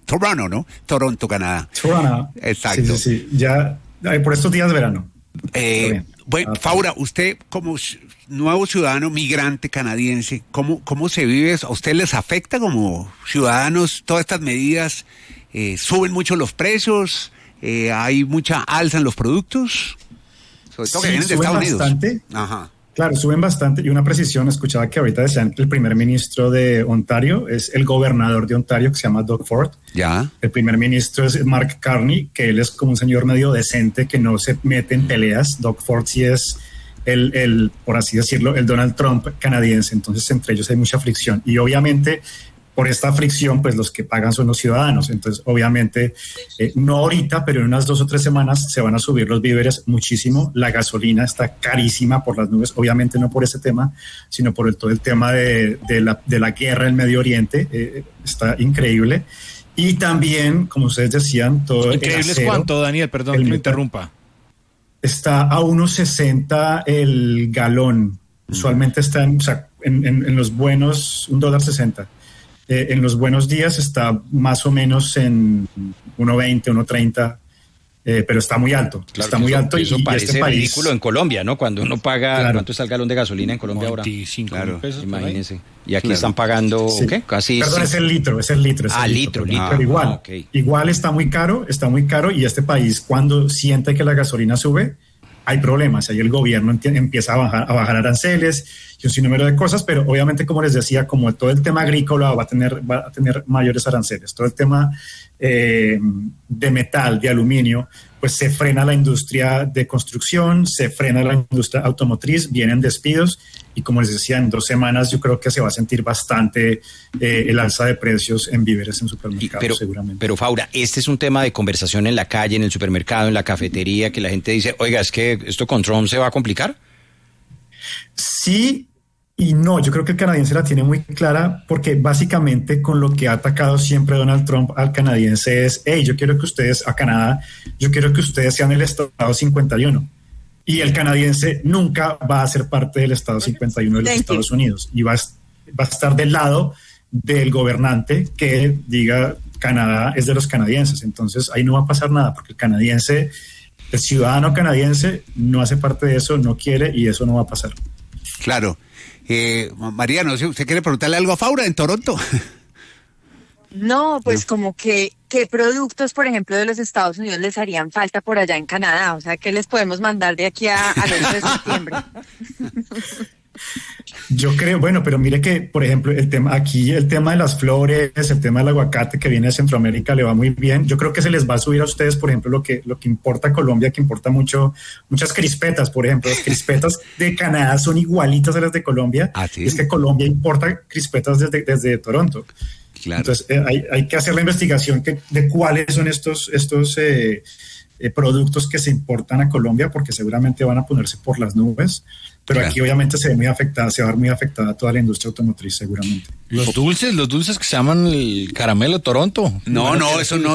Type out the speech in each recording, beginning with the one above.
Toronto, ¿no? Toronto, Canadá. Toronto. Exacto. Sí. Ya, por estos días de verano. Bueno, Faura, usted como nuevo ciudadano migrante canadiense, ¿cómo se vive eso? ¿A usted les afecta como ciudadanos todas estas medidas? ¿Suben mucho los precios? ¿Hay mucha alza en los productos? Sobre todo que vienen de Estados Unidos. Bastante. Ajá. Claro, suben bastante. Y una precisión, escuchaba que ahorita decían que el primer ministro de Ontario es el gobernador de Ontario, que se llama Doug Ford. Ya. El primer ministro es Mark Carney, que él es como un señor medio decente, que no se mete en peleas. Doug Ford sí es el, por así decirlo, el Donald Trump canadiense. Entonces, entre ellos hay mucha fricción. Y obviamente, por esta fricción, pues los que pagan son los ciudadanos. Entonces, obviamente, no ahorita, pero en unas 2 o 3 semanas se van a subir los víveres muchísimo. La gasolina está carísima por las nubes, obviamente no por ese tema, sino por todo el tema de la guerra en Medio Oriente. Está increíble. Y también, como ustedes decían, todo ¿Increíble es cuánto, Daniel? Perdón que me interrumpa. Está a 1.60 el galón. Usualmente está en los buenos, $1.60. En los buenos días está más o menos en 1.20, 1.30, pero está muy alto. Claro, está muy alto. Eso y parece este país, ridículo en Colombia, ¿no? Cuando uno paga, claro, ¿cuánto está el galón de gasolina en Colombia ahora? 25 pesos. Imagínense. Y aquí están pagando, sí. ¿qué? Casi. Perdón, es el litro. Litro. Pero igual, okay. Igual está muy caro, y este país, cuando siente que la gasolina sube, hay problemas. Ahí el gobierno empieza a bajar aranceles y un sinnúmero de cosas, pero obviamente, como les decía, como todo el tema agrícola va a tener mayores aranceles, todo el tema de metal, de aluminio, pues se frena la industria de construcción, se frena la industria automotriz, vienen despidos y, como les decía, en 2 semanas yo creo que se va a sentir bastante el alza de precios en víveres en supermercados, seguramente. Pero Faura, este es un tema de conversación en la calle, en el supermercado, en la cafetería, que la gente dice, oiga, es que esto con Trump se va a complicar. Sí y no, yo creo que el canadiense la tiene muy clara, porque básicamente con lo que ha atacado siempre Donald Trump al canadiense es, hey, yo quiero que ustedes sean el Estado 51. Y el canadiense nunca va a ser parte del Estado 51 de los Estados Unidos. Y va a estar del lado del gobernante que diga Canadá es de los canadienses. Entonces ahí no va a pasar nada, porque el ciudadano canadiense no hace parte de eso, no quiere, y eso no va a pasar. Claro. María, no sé, ¿usted quiere preguntarle algo a Faura en Toronto? No, pues como que, ¿qué productos, por ejemplo, de los Estados Unidos les harían falta por allá en Canadá? O sea, ¿qué les podemos mandar de aquí al 8 de septiembre? Yo creo, bueno, pero mire que, por ejemplo, el tema de las flores, el tema del aguacate que viene de Centroamérica le va muy bien. Yo creo que se les va a subir a ustedes, por ejemplo, lo que importa a Colombia, que importa muchas crispetas, por ejemplo. Las crispetas de Canadá son igualitas a las de Colombia. ¿Ah, sí? Es que Colombia importa crispetas desde Toronto. Claro. Entonces, hay que hacer la investigación de cuáles son estos productos que se importan a Colombia, porque seguramente van a ponerse por las nubes. Pero aquí obviamente se va a ver muy afectada toda la industria automotriz, seguramente. Los dulces que se llaman el caramelo Toronto. No, eso no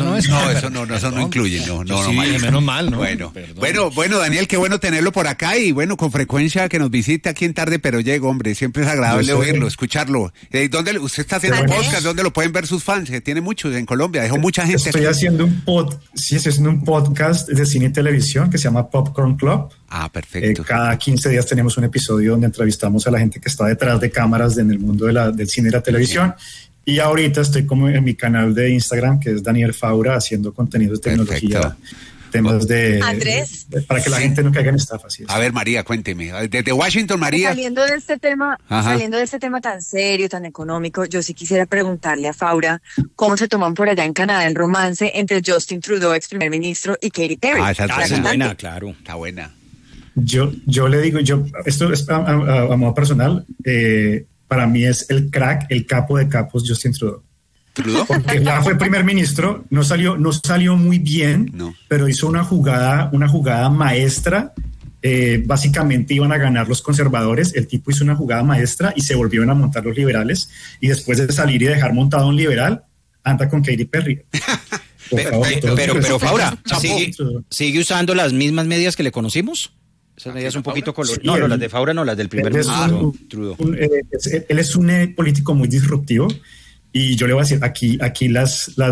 incluye, no. Menos mal, ¿no? Bueno, Daniel, qué bueno tenerlo por acá y bueno, con frecuencia que nos visite aquí en Tarde Pero Llego, hombre, siempre es agradable oírlo, escucharlo. ¿Dónde usted está haciendo un podcast? ¿Dónde lo pueden ver sus fans? Que tiene muchos en Colombia, dejó mucha gente. Estoy haciendo un podcast de cine y televisión que se llama Popcorn Club. Ah, perfecto. Cada 15 días tenemos un episodio donde entrevistamos a la gente que está detrás de cámaras en el mundo del cine y la televisión. Y ahorita estoy como en mi canal de Instagram, que es Daniel Faura, haciendo contenidos de tecnología. Perfecto. Temas Andrés, para que la gente no caiga en estafas. A ver, María, cuénteme. Desde Washington, María. Saliendo de este tema tan serio, tan económico, yo sí quisiera preguntarle a Faura cómo se toman por allá en Canadá el romance entre Justin Trudeau, ex primer ministro, y Katy Perry. Esa es buena, claro. Está buena. Yo le digo, esto es a modo personal, para mí es el crack, el capo de capos, Justin Trudeau. Porque ya fue primer ministro, no salió muy bien, pero hizo una jugada maestra. Básicamente iban a ganar los conservadores, el tipo hizo una jugada maestra y se volvieron a montar los liberales, y después de salir y dejar montado un liberal, anda con Katy Perry. Pero Faura, ¿sigue usando las mismas medias que le conocimos? Esas medias un poquito coloridas. No, las de Faura no, las del primer ministro Trudeau. Él es un político muy disruptivo, y yo le voy a decir, aquí las